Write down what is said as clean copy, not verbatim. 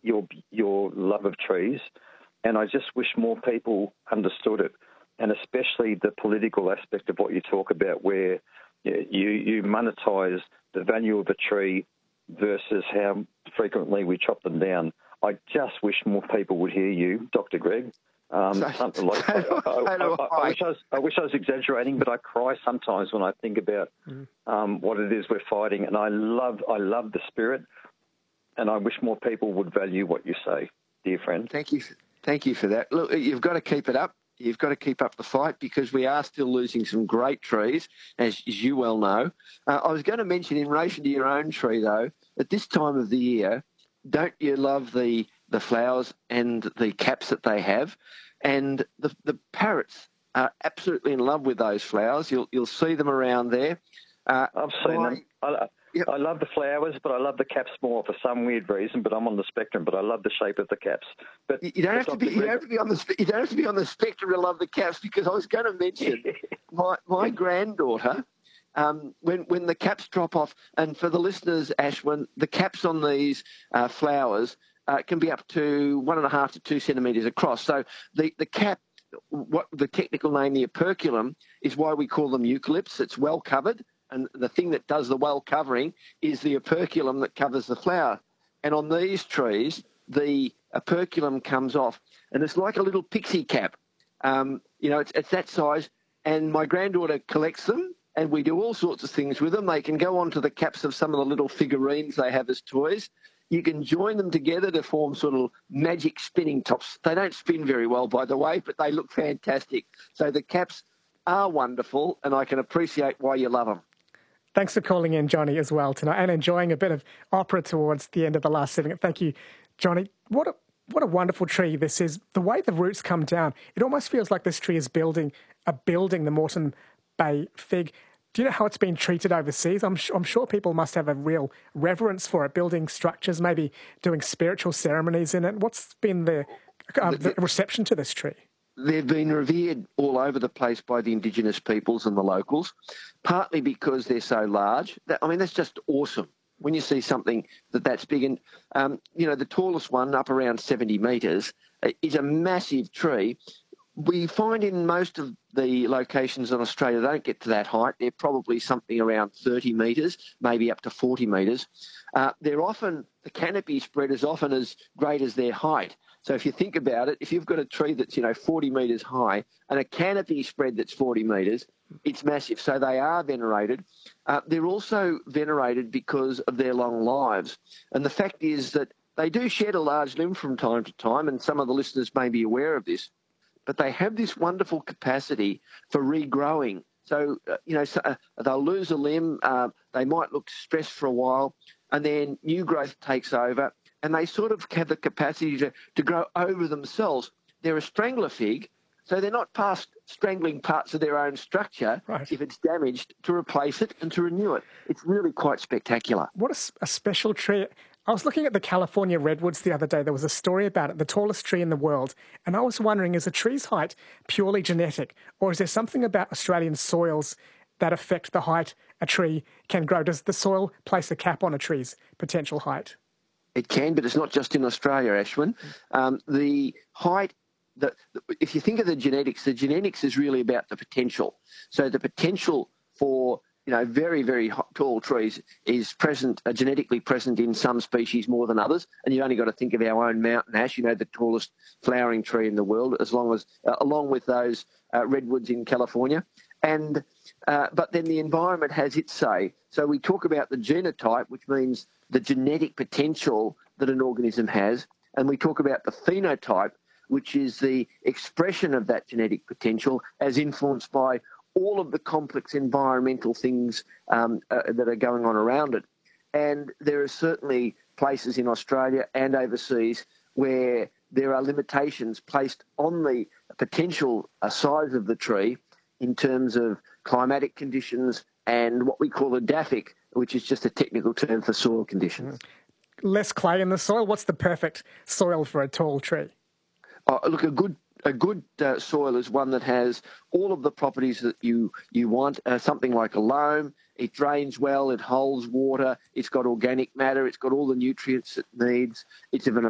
your love of trees, and I just wish more people understood it, and especially the political aspect of what you talk about, where you monetize the value of a tree versus how frequently we chop them down. I just wish more people would hear you, Dr. Greg. Something like I wish I was exaggerating, but I cry sometimes when I think about what it is we're fighting, and I love the spirit, and I wish more people would value what you say, dear friend. Thank you for that. Look, you've got to keep it up. You've got to keep up the fight, because we are still losing some great trees, as you well know. I was going to mention, in relation to your own tree, though, at this time of the year, don't you love the flowers and the caps that they have? And the parrots are absolutely in love with those flowers. You'll see them around there. I've seen them. I love the flowers, but I love the caps more for some weird reason. But I'm on the spectrum. But I love the shape of the caps. But you don't have to be on the spectrum to love the caps, because I was going to mention my granddaughter. When the caps drop off, and for the listeners, Ash, when the caps on these flowers can be up to 1.5 to 2 centimetres across. So the cap, what the technical name, the operculum, is why we call them eucalypts. It's well covered. And the thing that does the well covering is the operculum that covers the flower. And on these trees, the operculum comes off, and it's like a little pixie cap. It's that size. And my granddaughter collects them, and we do all sorts of things with them. They can go onto the caps of some of the little figurines they have as toys. You can join them together to form sort of magic spinning tops. They don't spin very well, by the way, but they look fantastic. So the caps are wonderful, and I can appreciate why you love them. Thanks for calling in, Johnny, as well tonight, and enjoying a bit of opera towards the end of the last segment. Thank you, Johnny. What a wonderful tree this is. The way the roots come down, it almost feels like this tree is building the Moreton Bay fig. Do you know how it's been treated overseas? I'm sure people must have a real reverence for it, building structures, maybe doing spiritual ceremonies in it. What's been the reception to this tree? They've been revered all over the place by the Indigenous peoples and the locals, partly because they're so large. That's just awesome when you see something that's big. And, the tallest one, up around 70 metres, is a massive tree. We find in most of the locations in Australia, they don't get to that height. They're probably something around 30 metres, maybe up to 40 metres. The canopy spread is often as great as their height. So if you think about it, if you've got a tree that's, 40 metres high and a canopy spread that's 40 metres, it's massive. So they are venerated. They're also venerated because of their long lives. And the fact is that they do shed a large limb from time to time, and some of the listeners may be aware of this, but they have this wonderful capacity for regrowing. So, they'll lose a limb, they might look stressed for a while, and then new growth takes over, and they sort of have the capacity to grow over themselves. They're a strangler fig, so they're not past strangling parts of their own structure, right, if it's damaged, to replace it and to renew it. It's really quite spectacular. What a special tree. I was looking at the California redwoods the other day. There was a story about it, the tallest tree in the world. And I was wondering, is a tree's height purely genetic, or is there something about Australian soils that affect the height a tree can grow? Does the soil place a cap on a tree's potential height? It can, but it's not just in Australia, Ashwin. The height, if you think of the genetics is really about the potential. So the potential for very, very tall trees is genetically present in some species more than others. And you've only got to think of our own mountain ash, the tallest flowering tree in the world, along with those redwoods in California. And but then the environment has its say. So we talk about the genotype, which means the genetic potential that an organism has, and we talk about the phenotype, which is the expression of that genetic potential as influenced by all of the complex environmental things that are going on around it. And there are certainly places in Australia and overseas where there are limitations placed on the potential size of the tree in terms of climatic conditions and what we call a DAFIC, which is just a technical term for soil conditions. Less clay in the soil? What's the perfect soil for a tall tree? Look, a good soil is one that has all of the properties that you want, something like a loam. It drains well, it holds water, it's got organic matter, it's got all the nutrients it needs, it's of an